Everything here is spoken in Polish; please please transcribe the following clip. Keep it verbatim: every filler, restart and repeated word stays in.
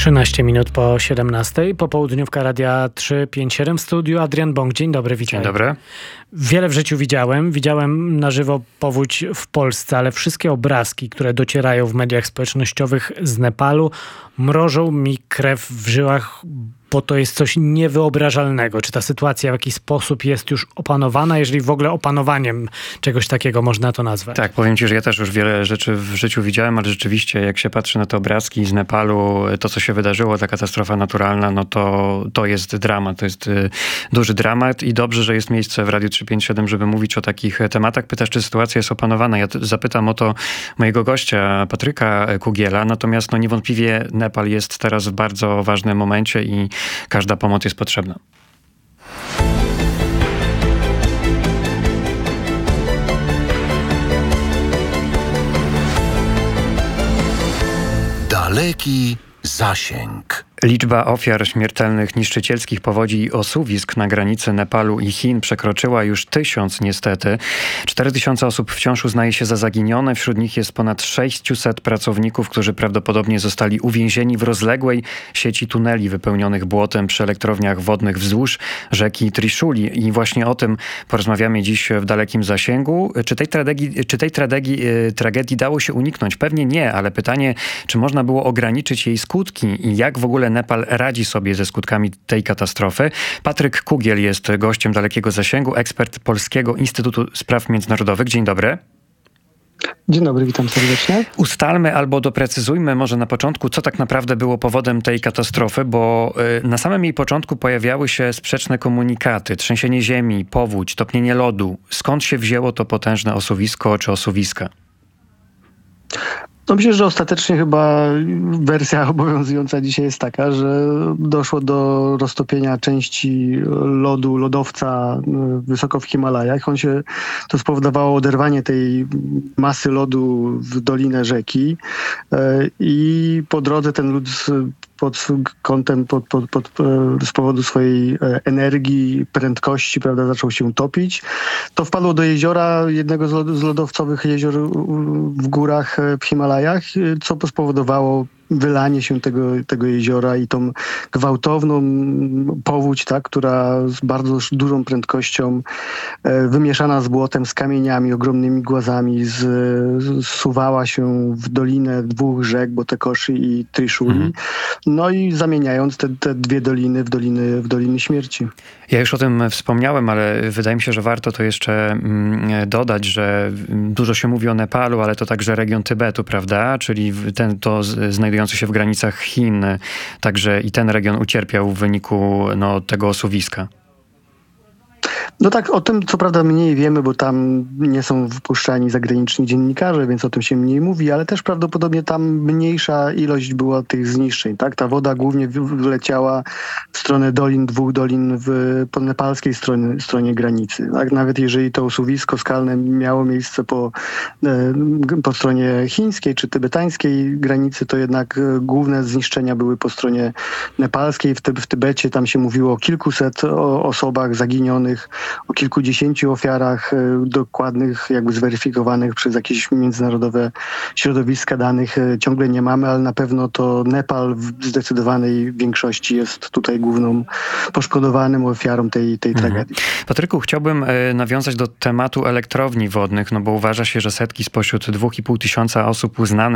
trzynaście minut po siedemnastej. Popołudniówka Radia trzysta pięćdziesiąt siedem w studiu. Adrian Bąk, dzień dobry, witaj. Dzień dobry. Wiele w życiu widziałem. Widziałem na żywo powódź w Polsce, ale wszystkie obrazki, które docierają w mediach społecznościowych z Nepalu, mrożą mi krew w żyłach, bo to jest coś niewyobrażalnego. Czy ta sytuacja w jakiś sposób jest już opanowana, jeżeli w ogóle opanowaniem czegoś takiego można to nazwać? Tak, powiem ci, że ja też już wiele rzeczy w życiu widziałem, ale rzeczywiście jak się patrzy na te obrazki z Nepalu, to co się wydarzyło, ta katastrofa naturalna, no to, to jest dramat, to jest y, duży dramat i dobrze, że jest miejsce w Radiu trzysta pięćdziesiąt siedem, żeby mówić o takich tematach. Pytasz, czy sytuacja jest opanowana. Ja t- zapytam o to mojego gościa, Patryka Kugiela, natomiast no niewątpliwie Nepal jest teraz w bardzo ważnym momencie i każda pomoc jest potrzebna. Daleki zasięg. Liczba ofiar śmiertelnych niszczycielskich powodzi i osuwisk na granicy Nepalu i Chin przekroczyła już tysiąc niestety. Cztery tysiące osób wciąż uznaje się za zaginione. Wśród nich jest ponad sześćset pracowników, którzy prawdopodobnie zostali uwięzieni w rozległej sieci tuneli wypełnionych błotem przy elektrowniach wodnych wzdłuż rzeki Trishuli. I właśnie o tym porozmawiamy dziś w Dalekim Zasięgu. Czy tej tragedii, czy tej tragedii, tragedii dało się uniknąć? Pewnie nie, ale pytanie, czy można było ograniczyć jej skutki i jak w ogóle Nepal radzi sobie ze skutkami tej katastrofy. Patryk Kugiel jest gościem Dalekiego Zasięgu, ekspert Polskiego Instytutu Spraw Międzynarodowych. Dzień dobry. Dzień dobry, witam serdecznie. Ustalmy albo doprecyzujmy może na początku, co tak naprawdę było powodem tej katastrofy, bo y, na samym jej początku pojawiały się sprzeczne komunikaty. Trzęsienie ziemi, powódź, topnienie lodu. Skąd się wzięło to potężne osuwisko czy osuwiska? No myślę, że ostatecznie chyba wersja obowiązująca dzisiaj jest taka, że doszło do roztopienia części lodu, lodowca wysoko w Himalajach. On się, to spowodowało oderwanie tej masy lodu w dolinę rzeki i po drodze ten lód pod kątem, pod, pod, pod, z powodu swojej energii, prędkości, prawda, zaczął się topić. To wpadło do jeziora, jednego z, lod, z lodowcowych jezior w górach w Himalajach, co spowodowało wylanie się tego, tego jeziora i tą gwałtowną powódź, tak, która z bardzo dużą prędkością e, wymieszana z błotem, z kamieniami, ogromnymi głazami z, zsuwała się w dolinę dwóch rzek, Botekoszy i Trishuli, mhm. no i zamieniając te, te dwie doliny w doliny, w doliny śmierci. Ja już o tym wspomniałem, ale wydaje mi się, że warto to jeszcze mm, dodać, że dużo się mówi o Nepalu, ale to także region Tybetu, prawda? Czyli ten, to znajdujący się w granicach Chin, także i ten region ucierpiał w wyniku no, tego osuwiska. No tak, o tym co prawda mniej wiemy, bo tam nie są wpuszczani zagraniczni dziennikarze, więc o tym się mniej mówi, ale też prawdopodobnie tam mniejsza ilość była tych zniszczeń, tak? Ta woda głównie wyleciała w stronę dolin, dwóch dolin w, po nepalskiej stronie, stronie granicy. Tak? Nawet jeżeli to osuwisko skalne miało miejsce po, po stronie chińskiej czy tybetańskiej granicy, to jednak główne zniszczenia były po stronie nepalskiej. W, w Tybecie tam się mówiło o kilkuset osobach zaginionych, o kilkudziesięciu ofiarach dokładnych, jakby zweryfikowanych przez jakieś międzynarodowe środowiska danych ciągle nie mamy, ale na pewno to Nepal w zdecydowanej większości jest tutaj główną poszkodowanym ofiarą tej, tej mhm. tragedii. Patryku, chciałbym nawiązać do tematu elektrowni wodnych, no bo uważa się, że setki spośród dwóch i pół tysiąca osób uznanych